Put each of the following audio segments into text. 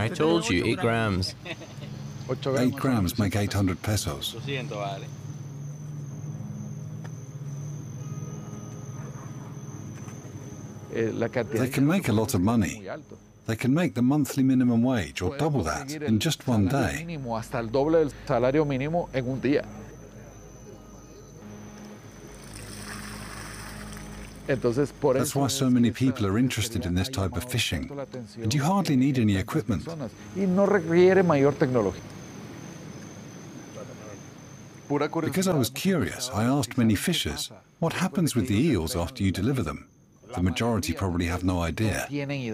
I told you, 8 grams. 8 grams make 800 pesos. They can make a lot of money. They can make the monthly minimum wage or double that in just one day. That's why so many people are interested in this type of fishing. And you hardly need any equipment. Because I was curious, I asked many fishers, what happens with the eels after you deliver them? The majority probably have no idea.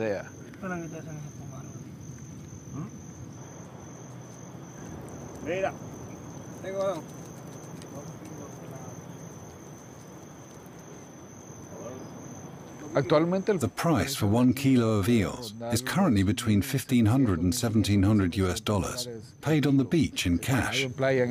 The price for 1 kilo of eels is currently between $1,500 and $1,700 US, paid on the beach in cash.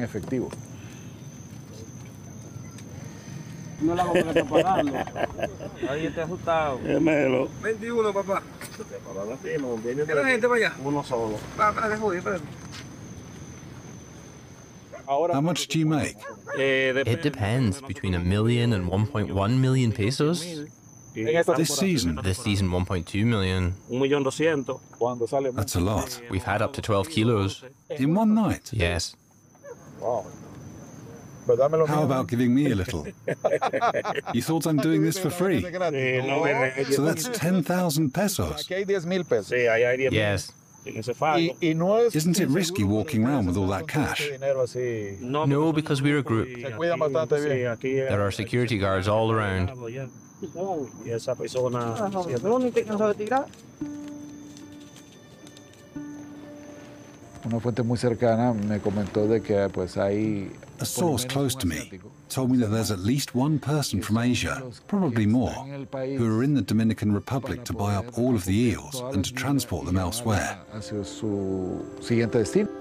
How much do you make? It depends, between 1 million and 1.1 million pesos. This season? This season, 1.2 million. That's a lot. We've had up to 12 kilos. In one night? Yes. How about giving me a little? You thought I'm doing this for free? So that's 10,000 pesos. Yes. Isn't it risky walking around with all that cash? No, because we're a group. There are security guards all around. A source close to me told me that there's at least one person from Asia, probably more, who are in the Dominican Republic to buy up all of the eels and to transport them elsewhere.